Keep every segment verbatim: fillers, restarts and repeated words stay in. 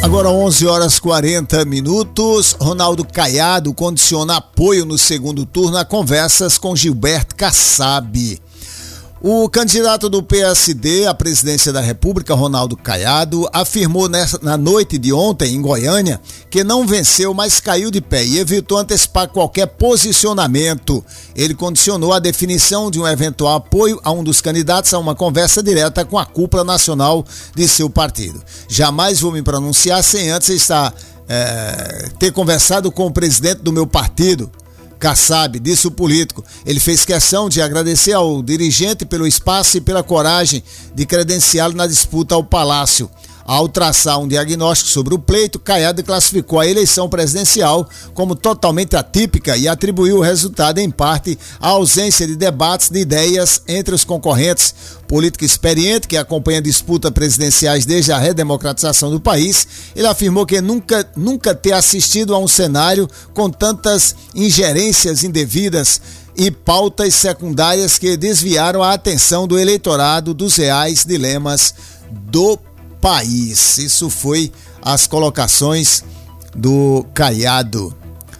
Agora onze horas e quarenta minutos, Ronaldo Caiado condiciona apoio no segundo turno a conversas com Gilberto Kassab. O candidato do P S D à presidência da República, Ronaldo Caiado, afirmou nessa, na noite de ontem, em Goiânia, que não venceu, mas caiu de pé e evitou antecipar qualquer posicionamento. Ele condicionou a definição de um eventual apoio a um dos candidatos a uma conversa direta com a cúpula nacional de seu partido. Jamais vou me pronunciar sem antes estar, é, ter conversado com o presidente do meu partido, Kassab, disse o político. Ele fez questão de agradecer ao dirigente pelo espaço e pela coragem de credenciá-lo na disputa ao Palácio. Ao traçar um diagnóstico sobre o pleito, Caiado classificou a eleição presidencial como totalmente atípica e atribuiu o resultado, em parte, à ausência de debates de ideias entre os concorrentes. Político experiente que acompanha disputas presidenciais desde a redemocratização do país, ele afirmou que nunca, nunca ter assistido a um cenário com tantas ingerências indevidas e pautas secundárias que desviaram a atenção do eleitorado dos reais dilemas do país. Isso foi as colocações do Caiado.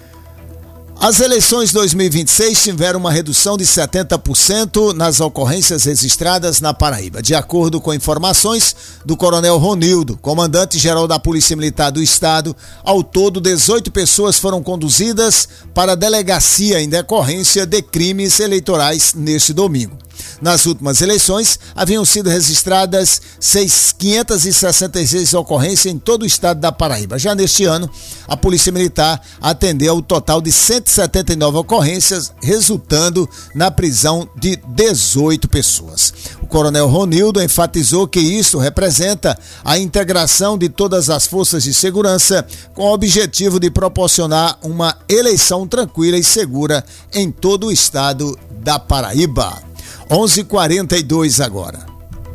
As eleições de dois mil e vinte e seis tiveram uma redução de setenta por cento nas ocorrências registradas na Paraíba. De acordo com informações do Coronel Ronildo, comandante-geral da Polícia Militar do Estado, ao todo dezoito pessoas foram conduzidas para a delegacia em decorrência de crimes eleitorais neste domingo. Nas últimas eleições, haviam sido registradas quinhentas e sessenta e seis ocorrências em todo o estado da Paraíba. Já neste ano, a Polícia Militar atendeu o total de cento e setenta e nove ocorrências, resultando na prisão de dezoito pessoas. O Coronel Ronildo enfatizou que isso representa a integração de todas as forças de segurança com o objetivo de proporcionar uma eleição tranquila e segura em todo o estado da Paraíba. onze e quarenta e dois agora.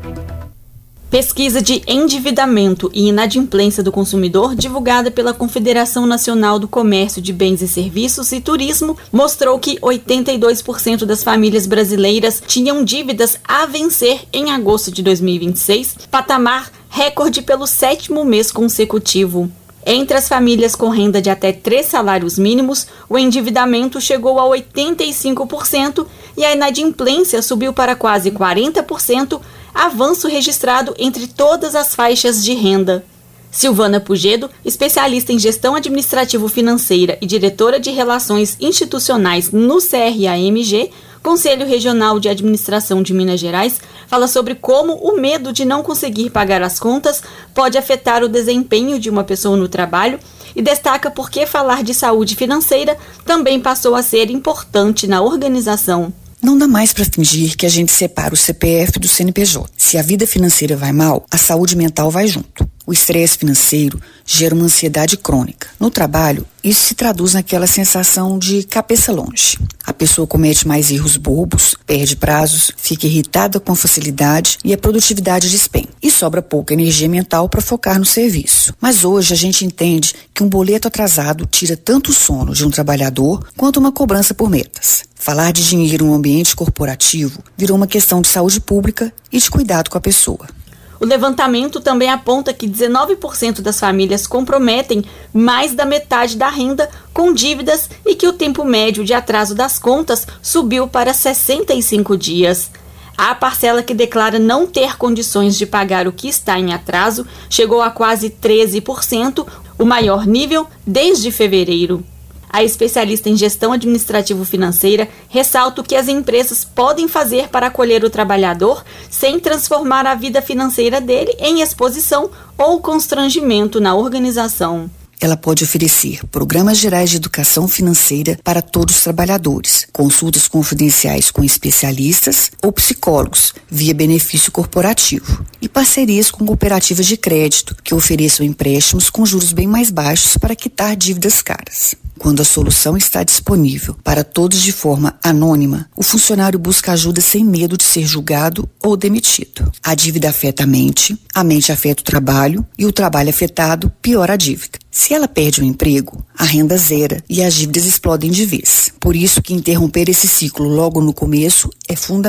Pesquisa de endividamento e inadimplência do consumidor, divulgada pela Confederação Nacional do Comércio de Bens e Serviços e Turismo, mostrou que oitenta e dois por cento das famílias brasileiras tinham dívidas a vencer em agosto de dois mil e vinte e seis, patamar recorde pelo sétimo mês consecutivo. Entre as famílias com renda de até três salários mínimos, o endividamento chegou a oitenta e cinco por cento e a inadimplência subiu para quase quarenta por cento, avanço registrado entre todas as faixas de renda. Silvana Pugedo, especialista em gestão administrativo-financeira e diretora de relações institucionais no C R A M G, Conselho Regional de Administração de Minas Gerais, fala sobre como o medo de não conseguir pagar as contas pode afetar o desempenho de uma pessoa no trabalho e destaca por que falar de saúde financeira também passou a ser importante na organização. Não dá mais para fingir que a gente separa o C P F do C N P J. Se a vida financeira vai mal, a saúde mental vai junto. O estresse financeiro gera uma ansiedade crônica. No trabalho, isso se traduz naquela sensação de cabeça longe. A pessoa comete mais erros bobos, perde prazos, fica irritada com facilidade e a produtividade despenca. E sobra pouca energia mental para focar no serviço. Mas hoje a gente entende que um boleto atrasado tira tanto o sono de um trabalhador quanto uma cobrança por metas. Falar de dinheiro no ambiente corporativo virou uma questão de saúde pública e de cuidado com a pessoa. O levantamento também aponta que dezenove por cento das famílias comprometem mais da metade da renda com dívidas e que o tempo médio de atraso das contas subiu para sessenta e cinco dias. A parcela que declara não ter condições de pagar o que está em atraso chegou a quase treze por cento, o maior nível desde fevereiro. A especialista em gestão administrativo-financeira ressalta o que as empresas podem fazer para acolher o trabalhador sem transformar a vida financeira dele em exposição ou constrangimento na organização. Ela pode oferecer programas gerais de educação financeira para todos os trabalhadores, consultas confidenciais com especialistas ou psicólogos via benefício corporativo e parcerias com cooperativas de crédito que ofereçam empréstimos com juros bem mais baixos para quitar dívidas caras. Quando a solução está disponível para todos de forma anônima, o funcionário busca ajuda sem medo de ser julgado ou demitido. A dívida afeta a mente, a mente afeta o trabalho e o trabalho afetado piora a dívida. Se ela perde o emprego, a renda zera e as dívidas explodem de vez. Por isso que interromper esse ciclo logo no começo é fundamental.